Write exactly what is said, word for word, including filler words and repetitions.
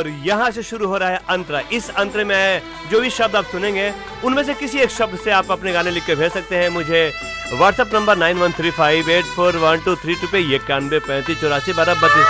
और यहाँ से शुरू हो रहा है अंतरा। इस अंतरे में जो भी शब्द आप सुनेंगे उनमें से किसी एक शब्द से आप अपने गाने लिख के भेज सकते हैं मुझे WhatsApp number nine one three five eight four one two three to पे इक्यानवे पैंतीस चौरासी बारह बत्तीस।